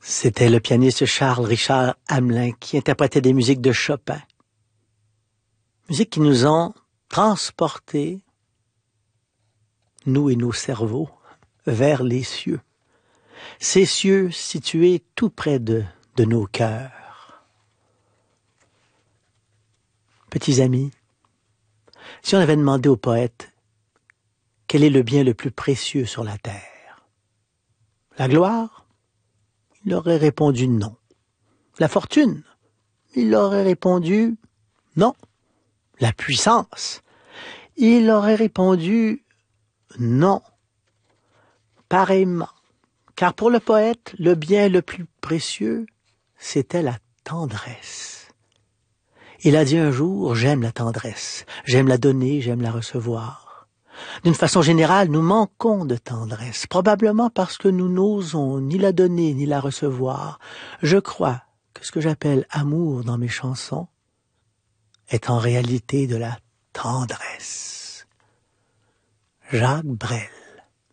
C'était le pianiste Charles Richard Hamelin qui interprétait des musiques de Chopin. Musiques qui nous ont transportés, nous et nos cerveaux, vers les cieux. Ces cieux situés tout près de nos cœurs. Petits amis, si on avait demandé au poète quel est le bien le plus précieux sur la terre, la gloire, il aurait répondu non. La fortune, il aurait répondu non. La puissance, il aurait répondu non. Pareillement, car pour le poète, le bien le plus précieux, c'était la tendresse. Il a dit un jour, j'aime la tendresse, j'aime la donner, j'aime la recevoir. D'une façon générale, nous manquons de tendresse, probablement parce que nous n'osons ni la donner ni la recevoir. Je crois que ce que j'appelle amour dans mes chansons est en réalité de la tendresse. Jacques Brel.